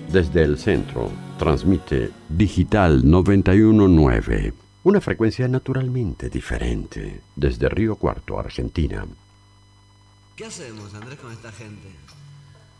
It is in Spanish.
Desde el centro, transmite Digital 919, una frecuencia naturalmente diferente, desde Río Cuarto, Argentina. ¿Qué hacemos, Andrés, con esta gente?